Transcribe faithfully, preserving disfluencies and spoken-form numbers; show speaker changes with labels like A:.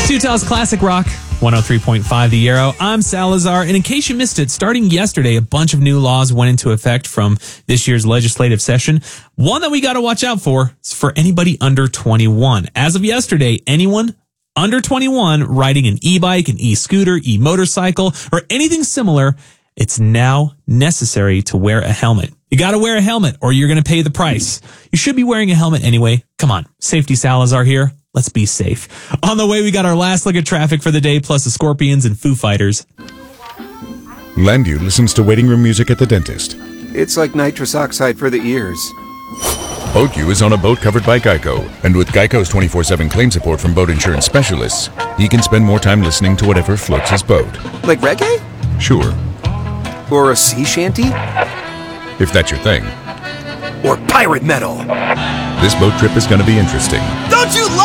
A: Utah's Classic Rock, one oh three point five The Arrow. I'm Salazar, and in case you missed it, starting yesterday, a bunch of new laws went into effect from this year's legislative session. One that we got to watch out for is for anybody under twenty-one. As of yesterday, anyone under twenty-one riding an e-bike, an e-scooter, e-motorcycle, or anything similar, it's now necessary to wear a helmet. You got to wear a helmet or you're going to pay the price. You should be wearing a helmet anyway. Come on, Safety Salazar here. Let's be safe. On the way, we got our last look at traffic for the day, plus the Scorpions and Foo Fighters.
B: Landu listens to waiting room music at the dentist.
C: It's like nitrous oxide for the ears.
B: BoatU is on a boat covered by Geico, and with Geico's twenty-four seven claim support from boat insurance specialists, he can spend more time listening to whatever floats his boat.
C: Like reggae?
B: Sure.
C: Or a sea shanty?
B: If that's your thing.
C: Or pirate metal?
B: This boat trip is going to be interesting.
C: Don't you